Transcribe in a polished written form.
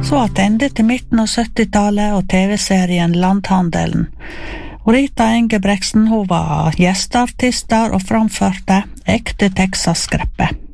Så attende til midten av 70-tallet og TV-serien Landhandelen. Og Rita Engebretsen, hun var gjesteartister og framførte ekte Texas-skreppe.